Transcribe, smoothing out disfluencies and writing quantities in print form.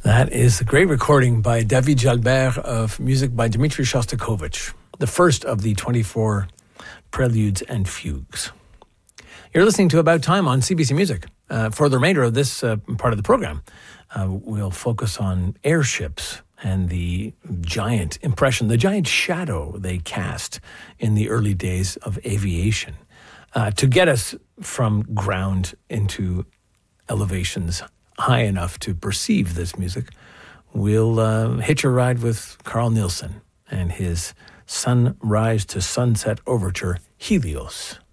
That is a great recording by David Jalbert of music by Dmitri Shostakovich, the first of the 24 preludes and fugues. You're listening to About Time on CBC Music. For the remainder of this part of the program, we'll focus on airships and the giant impression, the giant shadow they cast in the early days of aviation to get us from ground into elevations high enough to perceive this music. We'll hitch a ride with Carl Nielsen and his Sunrise to Sunset Overture, Helios.